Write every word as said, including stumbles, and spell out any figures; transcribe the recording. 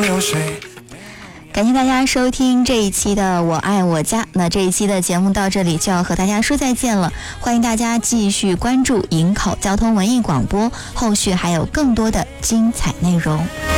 感谢大家收听这一期的我爱我家，那这一期的节目到这里就要和大家说再见了，欢迎大家继续关注营口交通文艺广播，后续还有更多的精彩内容。